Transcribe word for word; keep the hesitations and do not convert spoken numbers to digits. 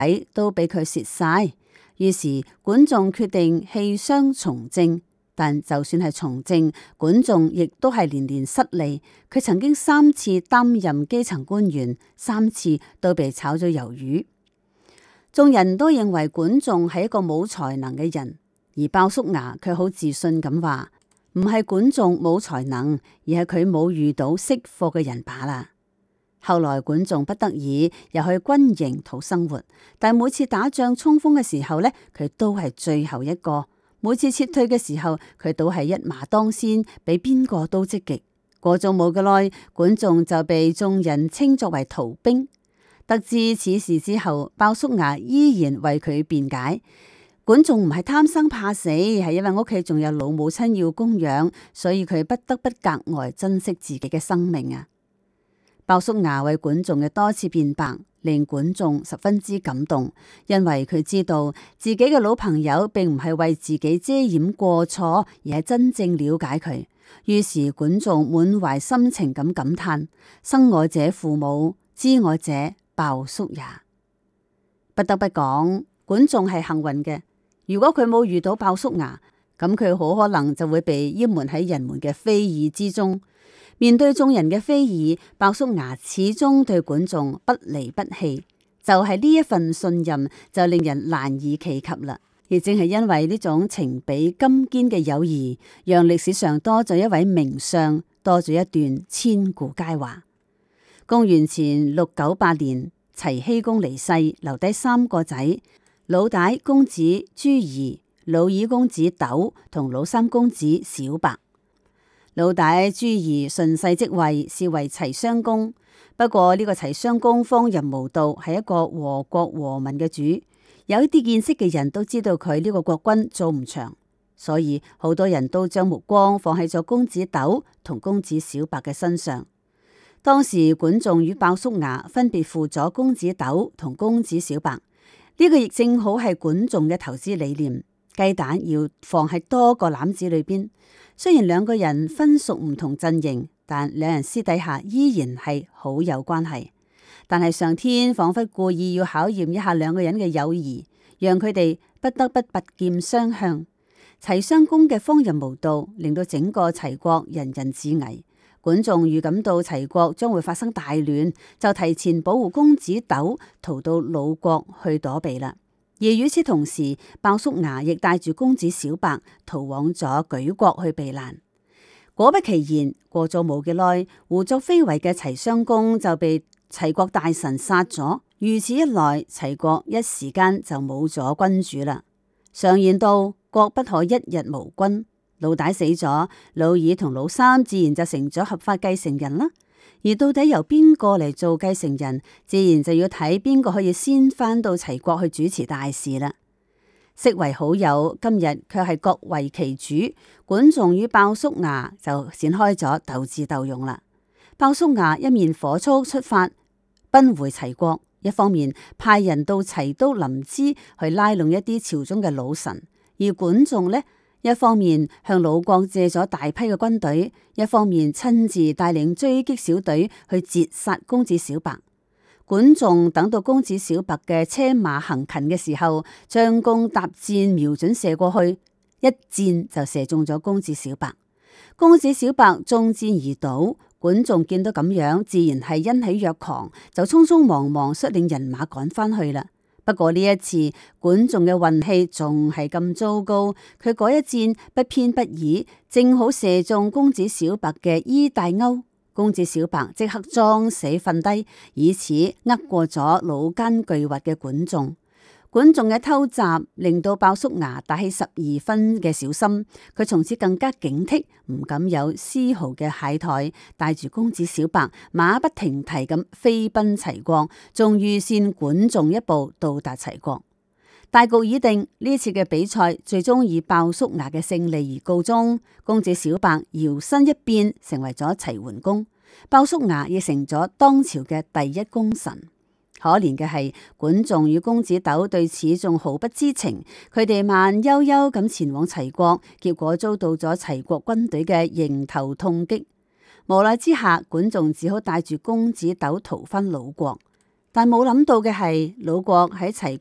底都俾佢蝕晒。於是管仲決定棄商從政。但就算係從政，管仲亦都係年年失利。佢曾經三次擔任基層官員，三次都被炒咗魷魚。眾人都認為管仲係一個冇才能嘅人，而鮑叔牙卻好自信咁話：唔係管仲冇才能，而係佢冇遇到識貨嘅人罷啦。後來管仲不得已又去軍營討生活，但每次打仗衝鋒嘅時候呢，佢都係最後一個。每次撤退嘅時候，佢都係一馬當先，比邊個都積極。過咗冇幾耐，管仲就被眾人稱作為逃兵。得知此事之後，鮑叔牙依然為佢辯解：管仲唔係貪生怕死，係因為屋企仲有老母親要供養，所以佢不得不格外珍惜自己嘅生命啊！鮑叔牙為管仲嘅多次辯白，令管仲十分之感動，因為佢知道自己嘅老朋友並唔係為自己遮掩過錯，而係真正了解佢。於是管仲滿懷深情咁感嘆：生我者父母，知我者鮑叔牙。不得不講，管仲係幸運嘅。如果佢冇遇到鮑叔牙，咁佢好可能就會被淹沒喺人們嘅非議之中。面對眾人嘅非議，鮑叔牙始終對管仲不離不棄，就係、是、呢一份信任就令人難以企及啦。亦正係因為呢種情比金堅嘅友誼，讓歷史上多咗一位名相，多咗一段千古佳話。公元前六九八年，齊僖公離世，留低三個仔：老大公子朱儀、老二公子糾同老三公子小白。老大朱儀順勢即位，是為齊襄公。不過呢個齊襄公荒淫無道，係一個禍國禍民嘅主。有一啲見識嘅人都知道佢呢個國君做唔長，所以好多人都將目光放喺咗公子糾同公子小白嘅身上。當時管仲與鮑叔牙分別扶咗公子糾同公子小白，呢、這個亦正好係管仲嘅投資理念。雞蛋要放喺多個籃子裏邊。雖然兩個人分屬唔同陣營，但兩人私底下依然係好有關係。但係上天仿佛故意要考驗一下兩個人嘅友誼，讓佢哋不得不拔劍相向。齊襄公嘅荒淫無道，令到整個齊國人人自危。管仲預感到齊國將會發生大亂，就提前保護公子糾逃到魯國去躲避啦。而與此同時，鮑叔牙亦帶住公子小白逃往咗莒國去避難。果不其然，過咗冇幾耐，胡作非為嘅齊襄公就被齊國大臣殺咗。如此一來，齊國一時間就冇咗君主啦。常言道，國不可一日無君。老大死咗，老二同老三自然就成咗合法繼承人啦。而到底由邊個嚟做繼承人，自然就要睇邊個可以先返到齊國去主持大事啦。昔為好友，今日卻係各為其主。管仲與鮑叔牙就展開咗鬥智鬥勇啦。鮑叔牙一面火速出發奔回齊國，一方面派人到齊都臨淄去拉攏一啲朝中嘅老臣，而管仲呢，一方面向魯國借咗大批嘅軍隊，一方面親自帶領追擊小隊去截殺公子小白。管仲等到公子小白嘅車馬行近嘅時候，將弓搭箭，瞄準射過去，一箭就射中咗公子小白。公子小白中箭而倒。管仲見到咁樣，自然係欣喜若狂，就匆匆忙忙率領人馬趕翻去啦。不過呢一次，管仲嘅運氣仲係咁糟糕，佢嗰一箭不偏不倚，正好射中公子小白嘅衣帶鈎，公子小白即刻裝死瞓低，以此呃過咗老奸巨猾嘅管仲。管仲嘅偷襲令到鮑叔牙打起十二分嘅小心，佢從此更加警惕，唔敢有絲毫嘅懈怠，帶住公子小白馬不停蹄咁飛奔齊國，終於先管仲一步到達齊國。大局已定，呢次嘅比賽最終以鮑叔牙嘅勝利而告終。公子小白搖身一變成為咗齊桓公，鮑叔牙亦成咗當朝嘅第一功臣。可憐嘅係管仲與公子糾對此仲毫不知情，佢哋慢悠悠咁前往齊國，結果遭到咗齊國軍隊嘅迎頭痛擊。無奈之下，管仲只好帶住公子糾逃返魯國。 但冇諗到嘅係，魯國喺齊